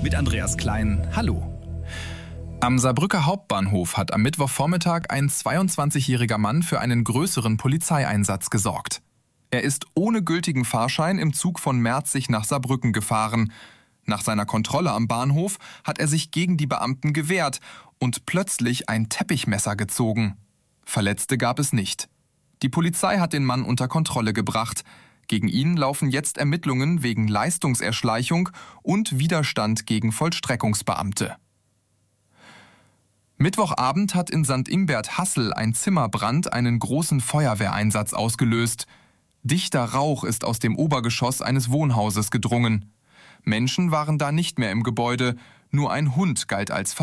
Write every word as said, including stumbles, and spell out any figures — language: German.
mit Andreas Klein. Hallo. Am Saarbrücker Hauptbahnhof hat am Mittwochvormittag ein zweiundzwanzigjähriger Mann für einen größeren Polizeieinsatz gesorgt. Er ist ohne gültigen Fahrschein im Zug von Merzig nach Saarbrücken gefahren. Nach seiner Kontrolle am Bahnhof hat er sich gegen die Beamten gewehrt und plötzlich ein Teppichmesser gezogen. Verletzte gab es nicht. Die Polizei hat den Mann unter Kontrolle gebracht. Gegen ihn laufen jetzt Ermittlungen wegen Leistungserschleichung und Widerstand gegen Vollstreckungsbeamte. Mittwochabend hat in Sankt Ingbert-Hassel ein Zimmerbrand einen großen Feuerwehreinsatz ausgelöst. Dichter Rauch ist aus dem Obergeschoss eines Wohnhauses gedrungen. Menschen waren da nicht mehr im Gebäude, nur ein Hund galt als